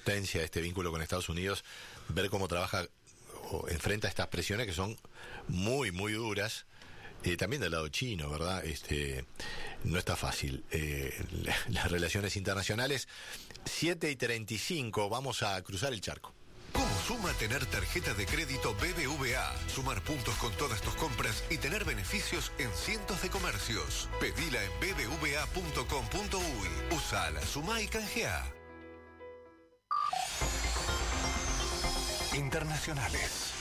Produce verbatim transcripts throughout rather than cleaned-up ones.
potencia de este vínculo con Estados Unidos, ver cómo trabaja o enfrenta estas presiones que son muy, muy duras. Eh, también del lado chino, ¿verdad? Este, no está fácil. Eh, la, las relaciones internacionales. siete y treinta y cinco, vamos a cruzar el charco. ¿Cómo suma tener tarjeta de crédito B B V A? Sumar puntos con todas tus compras y tener beneficios en cientos de comercios. Pedila en b b v a punto com punto u y. Usala, sumá y canjeá. Internacionales.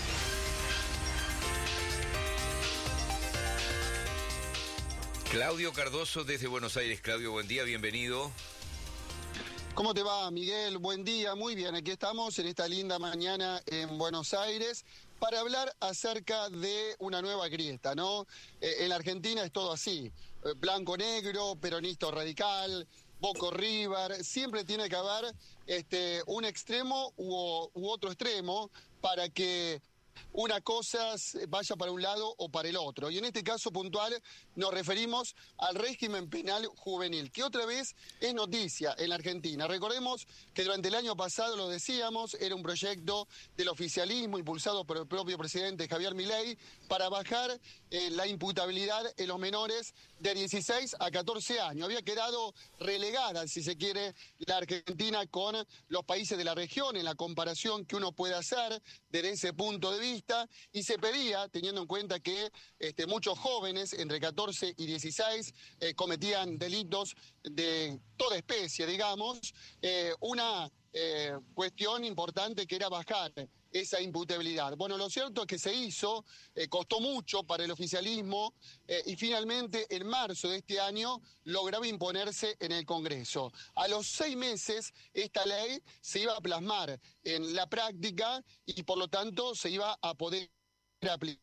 Claudio Cardoso desde Buenos Aires. Claudio, buen día, bienvenido. ¿Cómo te va, Miguel? Buen día, muy bien. Aquí estamos en esta linda mañana en Buenos Aires para hablar acerca de una nueva grieta, ¿no? Eh, en la Argentina es todo así, eh, blanco-negro, peronista o radical, Boca River, siempre tiene que haber este, un extremo u, u otro extremo para que una cosa vaya para un lado o para el otro. Y en este caso puntual nos referimos al régimen penal juvenil, que otra vez es noticia en la Argentina. Recordemos que durante el año pasado, lo decíamos, era un proyecto del oficialismo impulsado por el propio presidente Javier Milei para bajar eh, la imputabilidad en los menores de dieciséis a catorce años. Había quedado relegada, si se quiere, la Argentina con los países de la región en la comparación que uno puede hacer desde ese punto de vista. Y se pedía, teniendo en cuenta que este, muchos jóvenes entre catorce y dieciséis eh, cometían delitos de toda especie, digamos, eh, una eh, cuestión importante que era bajar esa imputabilidad. Bueno, lo cierto es que se hizo, eh, costó mucho para el oficialismo eh, y finalmente en marzo de este año lograba imponerse en el Congreso. A los seis meses esta ley se iba a plasmar en la práctica y por lo tanto se iba a poder aplicar.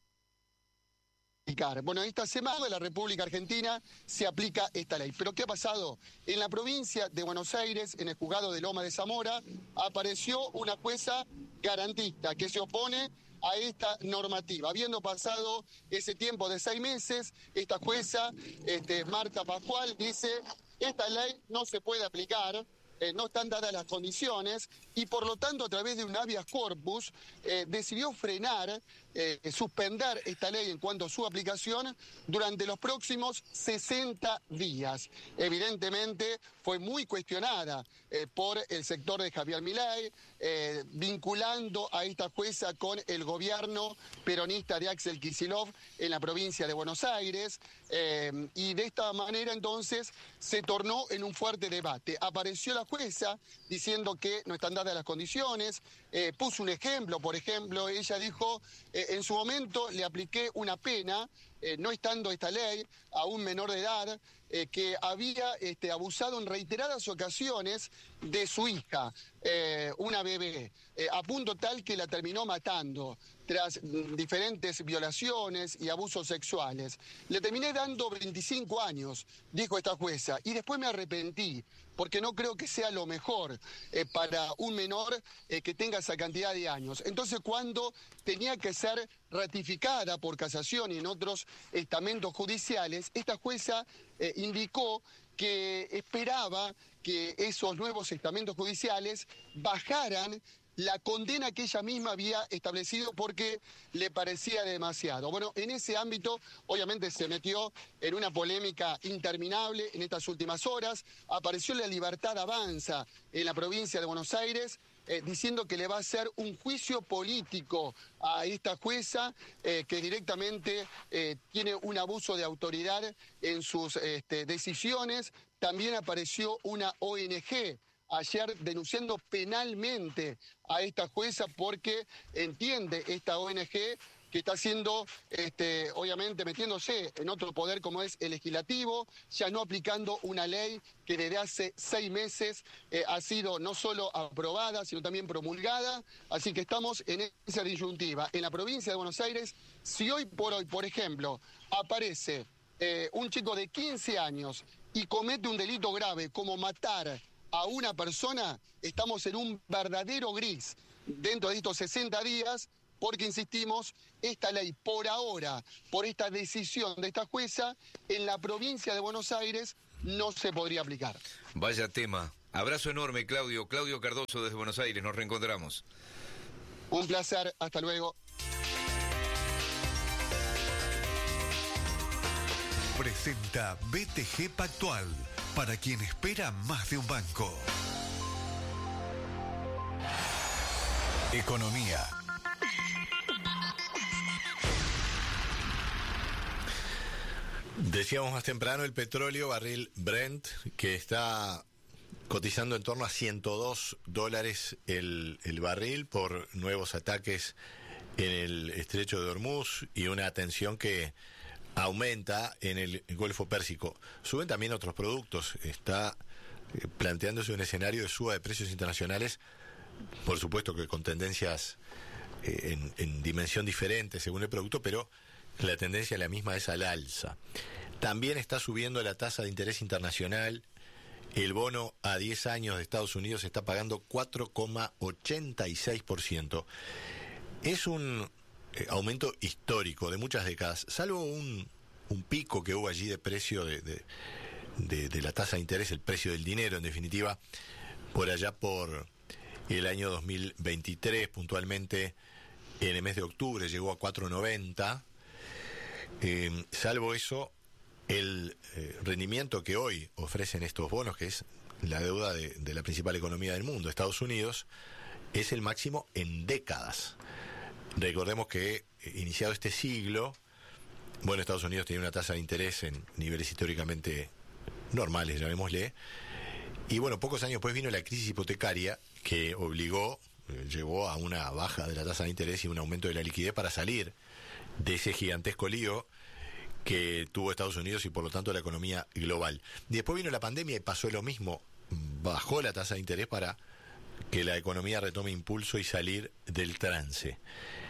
Bueno, esta semana en la República Argentina se aplica esta ley. ¿Pero qué ha pasado? En la provincia de Buenos Aires, en el juzgado de Loma de Zamora, apareció una jueza garantista que se opone a esta normativa. Habiendo pasado ese tiempo de seis meses, esta jueza, este, Marta Pascual, dice: esta ley no se puede aplicar, eh, no están dadas las condiciones, y por lo tanto, a través de un habeas corpus, eh, decidió frenar, eh, suspender esta ley en cuanto a su aplicación durante los próximos sesenta días. Evidentemente fue muy cuestionada eh, por el sector de Javier Milei, eh, vinculando a esta jueza con el gobierno peronista de Axel Kicillof en la provincia de Buenos Aires, eh, y de esta manera entonces se tornó en un fuerte debate. Apareció la jueza diciendo que no están dadas las condiciones, eh, puso un ejemplo, por ejemplo, ella dijo, eh, en su momento le apliqué una pena, eh, no estando esta ley, a un menor de edad eh, que había este, abusado en reiteradas ocasiones de su hija, eh, una bebé, eh, a punto tal que la terminó matando tras diferentes violaciones y abusos sexuales. Le terminé dando veinticinco años, dijo esta jueza, y después me arrepentí, porque no creo que sea lo mejor eh, para un menor eh, que tenga esa cantidad de años. Entonces, cuando tenía que ser ratificada por casación y en otros estamentos judiciales, esta jueza eh, indicó que esperaba que esos nuevos estamentos judiciales bajaran la condena que ella misma había establecido porque le parecía demasiado. Bueno, en ese ámbito obviamente se metió en una polémica interminable en estas últimas horas. Apareció la Libertad Avanza en la provincia de Buenos Aires, eh, diciendo que le va a hacer un juicio político a esta jueza eh, que directamente eh, tiene un abuso de autoridad en sus este, decisiones. También apareció una O N G ayer denunciando penalmente a esta jueza porque entiende esta O N G que está haciendo, este, obviamente metiéndose en otro poder como es el legislativo, ya no aplicando una ley que desde hace seis meses eh, ha sido no solo aprobada, sino también promulgada. Así que estamos en esa disyuntiva. En la provincia de Buenos Aires, si hoy por hoy, por ejemplo, aparece eh, un chico de quince años y comete un delito grave como matar a una persona, estamos en un verdadero gris dentro de estos sesenta días, porque insistimos, esta ley por ahora, por esta decisión de esta jueza, en la provincia de Buenos Aires no se podría aplicar. Vaya tema. Abrazo enorme, Claudio. Claudio Cardoso desde Buenos Aires, nos reencontramos. Un placer, hasta luego. Presenta B T G Pactual, para quien espera más de un banco. Economía. Decíamos más temprano el petróleo barril Brent, que está cotizando en torno a ciento dos dólares el, el barril por nuevos ataques en el estrecho de Hormuz y una tensión que aumenta en el Golfo Pérsico. Suben también otros productos. Está eh, planteándose un escenario de suba de precios internacionales, por supuesto que con tendencias eh, en, en dimensión diferente según el producto, pero la tendencia la misma es al alza. También está subiendo la tasa de interés internacional. El bono a diez años de Estados Unidos está pagando cuatro coma ochenta y seis por ciento. Es un eh, aumento histórico de muchas décadas, salvo un, un pico que hubo allí de precio de, de, de, de la tasa de interés, el precio del dinero en definitiva, por allá por el año dos mil veintitrés, puntualmente en el mes de octubre llegó a cuatro noventa. Eh, salvo eso, el eh, rendimiento que hoy ofrecen estos bonos, que es la deuda de, de la principal economía del mundo, Estados Unidos, es el máximo en décadas. Recordemos que, eh, iniciado este siglo, bueno, Estados Unidos tenía una tasa de interés en niveles históricamente normales, llamémosle, y bueno, pocos años después vino la crisis hipotecaria que obligó, eh, llevó a una baja de la tasa de interés y un aumento de la liquidez para salir de ese gigantesco lío que tuvo Estados Unidos y por lo tanto la economía global. Después vino la pandemia y pasó lo mismo, bajó la tasa de interés para que la economía retome impulso y salir del trance.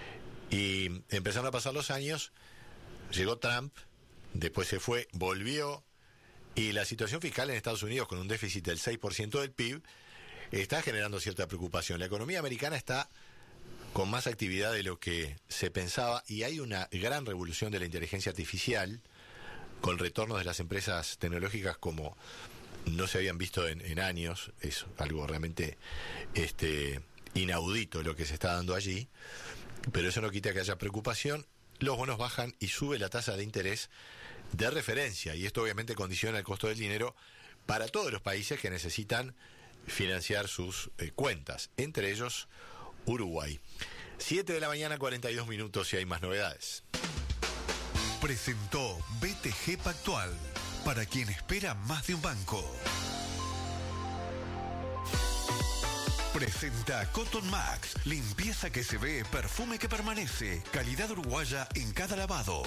Y empezaron a pasar los años, llegó Trump, después se fue, volvió, y la situación fiscal en Estados Unidos con un déficit del seis por ciento del P I B está generando cierta preocupación. La economía americana está con más actividad de lo que se pensaba y hay una gran revolución de la inteligencia artificial con retornos de las empresas tecnológicas como no se habían visto en, en años. Es algo realmente este, inaudito lo que se está dando allí, pero eso no quita que haya preocupación. Los bonos bajan y sube la tasa de interés de referencia y esto obviamente condiciona el costo del dinero para todos los países que necesitan financiar sus eh, cuentas, entre ellos Uruguay. siete de la mañana, cuarenta y dos minutos, y hay más novedades. Presentó B T G Pactual, para quien espera más de un banco. Presenta Cotton Max, limpieza que se ve, perfume que permanece, calidad uruguaya en cada lavado.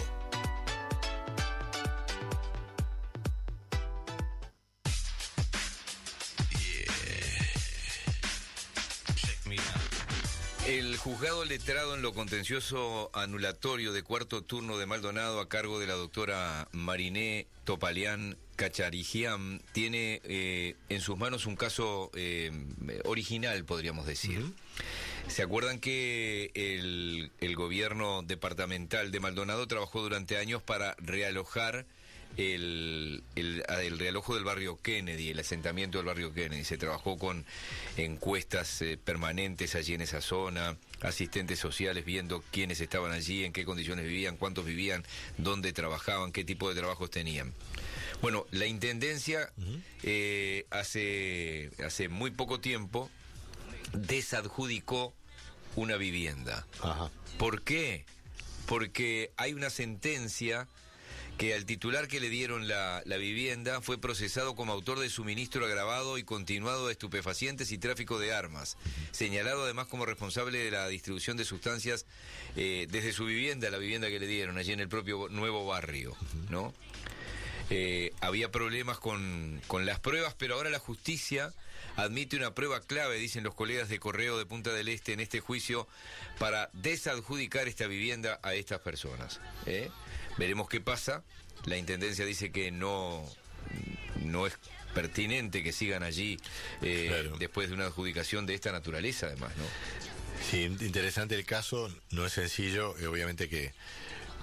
El juzgado letrado en lo contencioso anulatorio de cuarto turno de Maldonado a cargo de la doctora Mariné Topalián Cacharigian tiene eh, en sus manos un caso eh, original, podríamos decir. Uh-huh. ¿Se acuerdan que el, el gobierno departamental de Maldonado trabajó durante años para realojar El, el, el realojo del barrio Kennedy, el asentamiento del barrio Kennedy? Se trabajó con encuestas eh, permanentes allí en esa zona, asistentes sociales viendo quiénes estaban allí, en qué condiciones vivían, cuántos vivían, dónde trabajaban, qué tipo de trabajos tenían. Bueno, la Intendencia uh-huh. eh, hace, hace muy poco tiempo desadjudicó una vivienda. Ajá. ¿Por qué? Porque hay una sentencia que al titular que le dieron la, la vivienda fue procesado como autor de suministro agravado y continuado de estupefacientes y tráfico de armas, señalado además como responsable de la distribución de sustancias eh, desde su vivienda, la vivienda que le dieron allí en el propio nuevo barrio, ¿no? Eh, había problemas con, con las pruebas, pero ahora la justicia admite una prueba clave, dicen los colegas de Correo de Punta del Este en este juicio, para desadjudicar esta vivienda a estas personas, ¿eh? Veremos qué pasa. La Intendencia dice que no, no es pertinente que sigan allí eh, claro. después de una adjudicación de esta naturaleza, además, ¿no? Sí, interesante el caso, no es sencillo, eh, obviamente que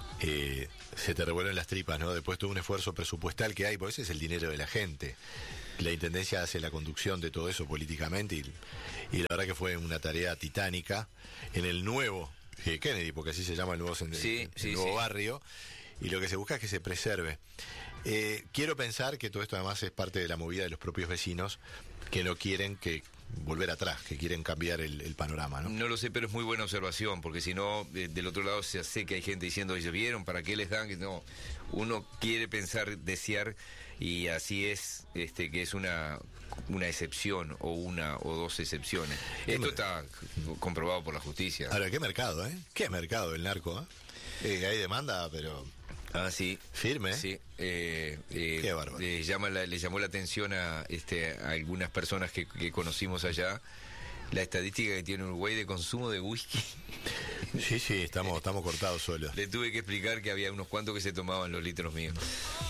eh, se te revuelven las tripas, ¿no? Después de un esfuerzo presupuestal que hay, porque ese es el dinero de la gente. la Intendencia hace la conducción de todo eso políticamente y, y la verdad que fue una tarea titánica en el nuevo eh, Kennedy, porque así se llama el nuevo, Sí, el sí, nuevo sí. barrio, y lo que se busca es que se preserve. Eh, quiero pensar que todo esto además es parte de la movida de los propios vecinos que no quieren que volver atrás, que quieren cambiar el, el panorama, ¿no? No lo sé, pero es muy buena observación, porque si no, eh, del otro lado se hace que hay gente diciendo, ¿ellos vieron? ¿Para qué les dan? No, uno quiere pensar, desear, y así es, este, que es una una excepción o una o dos excepciones. Esto está comprobado por la justicia. Ahora, ¿qué mercado, eh? ¿Qué mercado el narco, eh? eh hay demanda, pero... Ah, sí. Firme. Sí. Eh, eh, Qué bárbaro. Le, llama la, le llamó la atención a, este, a algunas personas que, que conocimos allá la estadística que tiene Uruguay de consumo de whisky. Sí, sí, estamos, estamos cortados solos. Le tuve que explicar que había unos cuantos que se tomaban los litros míos.